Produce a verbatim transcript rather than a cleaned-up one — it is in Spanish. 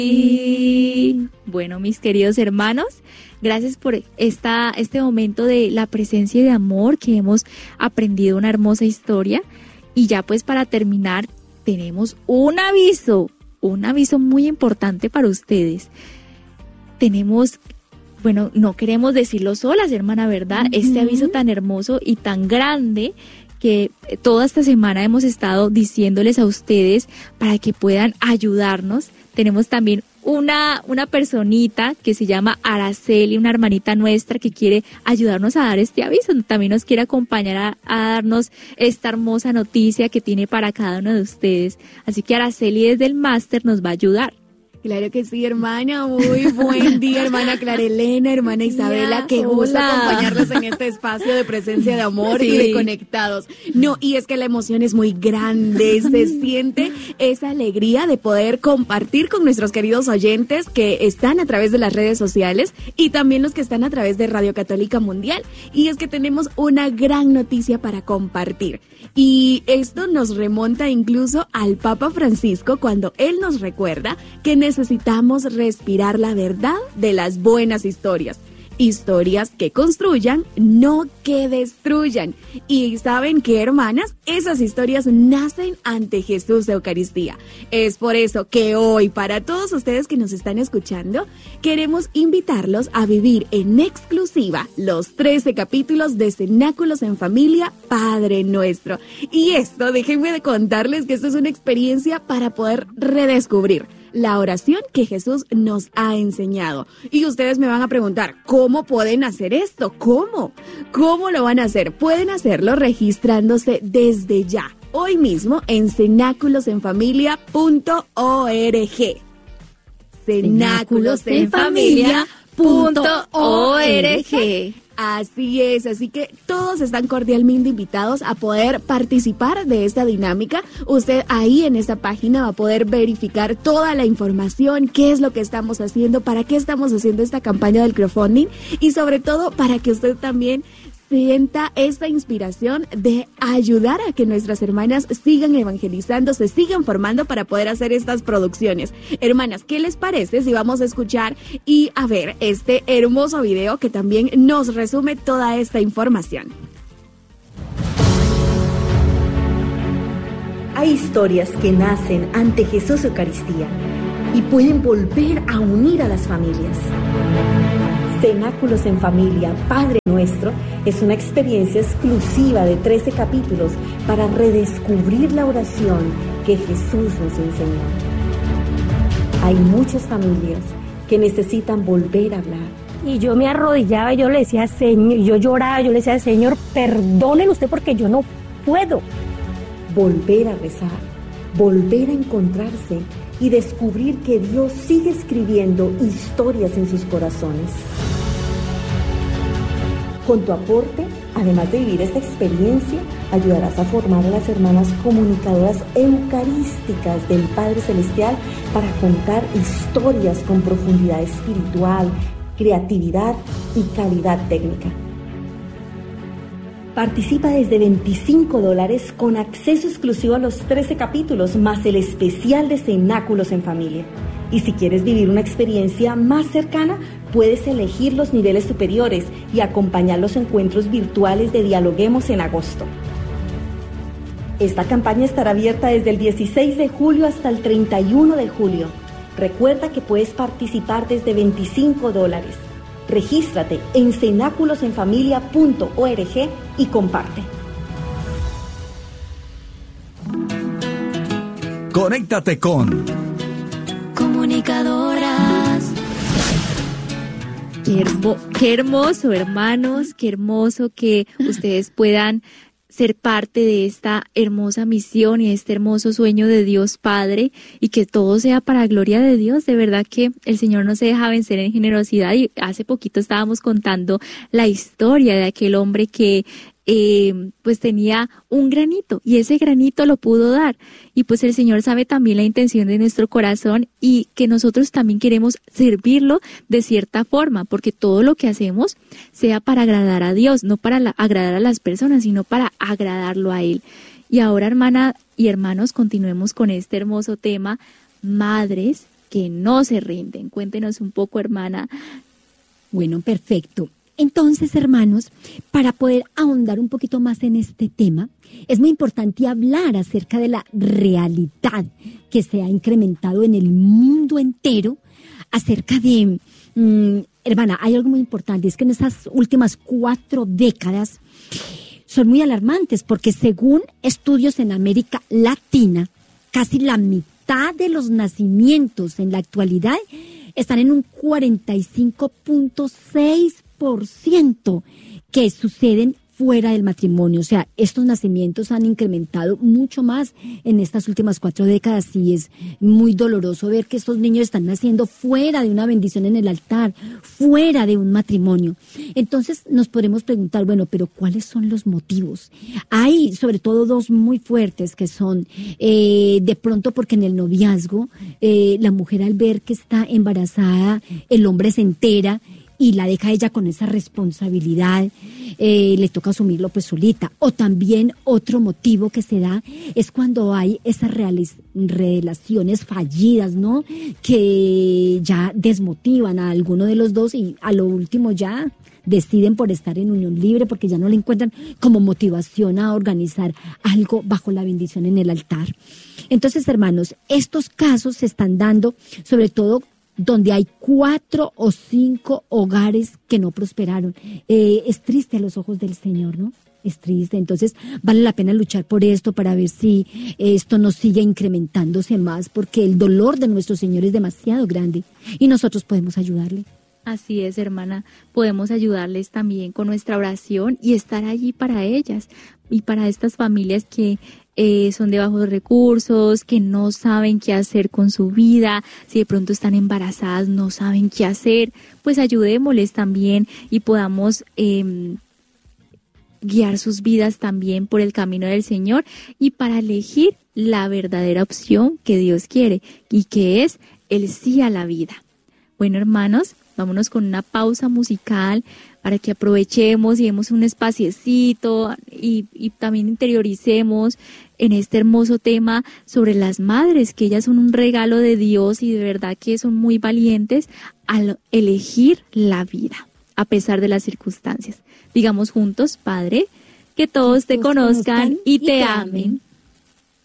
Y bueno, mis queridos hermanos, gracias por esta, este momento de la presencia y de amor que hemos aprendido, una hermosa historia. Y ya pues para terminar, tenemos un aviso, un aviso muy importante para ustedes. Tenemos, bueno, no queremos decirlo solas, hermana, ¿verdad? Uh-huh. Este aviso tan hermoso y tan grande que toda esta semana hemos estado diciéndoles a ustedes para que puedan ayudarnos. Tenemos también una, una personita que se llama Araceli, una hermanita nuestra que quiere ayudarnos a dar este aviso. También nos quiere acompañar a, a darnos esta hermosa noticia que tiene para cada uno de ustedes. Así que Araceli desde el máster nos va a ayudar. Claro que sí, hermana. Muy buen día, hermana Clara Elena, hermana Isabela. Qué gusto acompañarlos en este espacio de presencia de amor sí. y de conectados. No, y es que la emoción es muy grande. Se siente esa alegría de poder compartir con nuestros queridos oyentes que están a través de las redes sociales y también los que están a través de Radio Católica Mundial. Y es que tenemos una gran noticia para compartir. Y esto nos remonta incluso al Papa Francisco cuando él nos recuerda que necesitamos respirar la verdad de las buenas historias. Historias que construyan, no que destruyan. Y ¿saben qué, hermanas? Esas historias nacen ante Jesús de Eucaristía. Es por eso que hoy, para todos ustedes que nos están escuchando, queremos invitarlos a vivir en exclusiva los trece capítulos de Cenáculos en Familia, Padre Nuestro. Y esto, déjenme de contarles que esto es una experiencia para poder redescubrir la oración que Jesús nos ha enseñado. Y ustedes me van a preguntar, ¿cómo pueden hacer esto? ¿Cómo? ¿Cómo lo van a hacer? Pueden hacerlo registrándose desde ya, hoy mismo, en cenáculos en familia punto org. cenáculos en familia punto org. Así es, así que todos están cordialmente invitados a poder participar de esta dinámica. Usted ahí en esta página va a poder verificar toda la información, qué es lo que estamos haciendo, para qué estamos haciendo esta campaña del crowdfunding y sobre todo para que usted también sienta esta inspiración de ayudar a que nuestras hermanas sigan evangelizando, se sigan formando para poder hacer estas producciones. Hermanas, ¿qué les parece si vamos a escuchar y a ver este hermoso video que también nos resume toda esta información? Hay historias que nacen ante Jesús Eucaristía y pueden volver a unir a las familias. Cenáculos en Familia, Padre Nuestro, es una experiencia exclusiva de trece capítulos para redescubrir la oración que Jesús nos enseñó. Hay muchas familias que necesitan volver a hablar. Y yo me arrodillaba y yo le decía, Señor, y yo lloraba, yo le decía, Señor, perdónele usted porque yo no puedo. Volver a rezar, volver a encontrarse y descubrir que Dios sigue escribiendo historias en sus corazones. Con tu aporte, además de vivir esta experiencia, ayudarás a formar a las hermanas comunicadoras eucarísticas del Padre Celestial para contar historias con profundidad espiritual, creatividad y calidad técnica. Participa desde veinticinco dólares con acceso exclusivo a los trece capítulos más el especial de Cenáculos en Familia. Y si quieres vivir una experiencia más cercana, puedes elegir los niveles superiores y acompañar los encuentros virtuales de Dialoguemos en agosto. Esta campaña estará abierta desde el dieciséis de julio hasta el treinta y uno de julio. Recuerda que puedes participar desde veinticinco dólares. Regístrate en cenáculos en familia punto org y comparte. Conéctate con Comunicadoras. Qué, hermo, qué hermoso, hermanos, qué hermoso que ustedes puedan ser parte de esta hermosa misión y este hermoso sueño de Dios Padre, y que todo sea para gloria de Dios. De verdad que el Señor no se deja vencer en generosidad, y hace poquito estábamos contando la historia de aquel hombre que eh, pues tenía un granito, y ese granito lo pudo dar, y pues el Señor sabe también la intención de nuestro corazón, y que nosotros también queremos servirlo de cierta forma, porque todo lo que hacemos sea para agradar a Dios, no para la, agradar a las personas, sino para agradarlo a Él. Y ahora, hermana y hermanos, continuemos con este hermoso tema, madres que no se rinden. Cuéntenos un poco, hermana. Bueno, perfecto. Entonces, hermanos, para poder ahondar un poquito más en este tema, es muy importante hablar acerca de la realidad que se ha incrementado en el mundo entero, acerca de, mmm, hermana, hay algo muy importante, es que en esas últimas cuatro décadas son muy alarmantes, porque según estudios en América Latina, casi la mitad de los nacimientos en la actualidad están en un cuarenta y cinco punto seis por ciento que suceden fuera del matrimonio. O sea, estos nacimientos han incrementado mucho más en estas últimas cuatro décadas y es muy doloroso ver que estos niños están naciendo fuera de una bendición en el altar, fuera de un matrimonio. Entonces nos podemos preguntar, bueno, pero ¿cuáles son los motivos? Hay sobre todo dos muy fuertes que son eh, de pronto porque en el noviazgo eh, la mujer al ver que está embarazada, el hombre se entera y la deja ella con esa responsabilidad, eh, le toca asumirlo pues solita. O también otro motivo que se da es cuando hay esas reales, relaciones fallidas, ¿no? Que ya desmotivan a alguno de los dos y a lo último ya deciden por estar en unión libre porque ya no le encuentran como motivación a organizar algo bajo la bendición en el altar. Entonces, hermanos, estos casos se están dando sobre todo donde hay cuatro o cinco hogares que no prosperaron. Eh, es triste a los ojos del Señor, ¿no? Es triste. Entonces, vale la pena luchar por esto para ver si esto no sigue incrementándose más, porque el dolor de nuestro Señor es demasiado grande y nosotros podemos ayudarle. Así es, hermana. Podemos ayudarles también con nuestra oración y estar allí para ellas y para estas familias que eh, son de bajos recursos, que no saben qué hacer con su vida. Si de pronto están embarazadas, no saben qué hacer, pues ayudémosles también y podamos eh, guiar sus vidas también por el camino del Señor y para elegir la verdadera opción que Dios quiere y que es el sí a la vida. Bueno, hermanos, vámonos con una pausa musical para que aprovechemos y demos un espaciecito y, y también interioricemos en este hermoso tema sobre las madres, que ellas son un regalo de Dios y de verdad que son muy valientes al elegir la vida, a pesar de las circunstancias. Digamos juntos, Padre, que todos te conozcan y te amen.